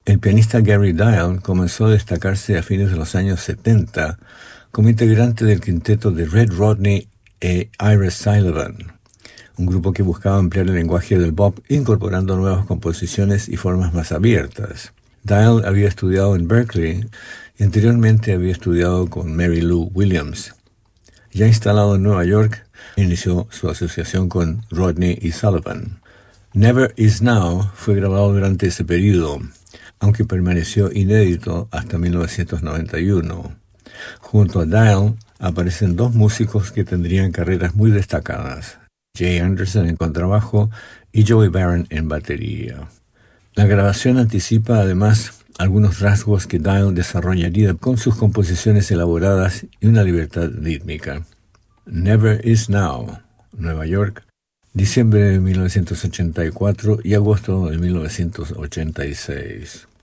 El pianista Gary Dial comenzó a destacarse a fines de los años 70 como integrante del quinteto de Red Rodney e Ira Sullivan, un grupo que buscaba ampliar el lenguaje del bop incorporando nuevas composiciones y formas más abiertas. Dial había estudiado en Berkeley y anteriormente había estudiado con Mary Lou Williams. Ya instalado en Nueva York, inició su asociación con Rodney y Sullivan. Never Is Now fue grabado durante ese periodo, aunque permaneció inédito hasta 1991. Junto a Dial aparecen dos músicos que tendrían carreras muy destacadas, Jay Anderson en contrabajo y Joey Barron en batería. La grabación anticipa además algunos rasgos que Dial desarrollaría con sus composiciones elaboradas y una libertad rítmica. Never Is Now, Nueva York, diciembre de 1984 y agosto de 1986.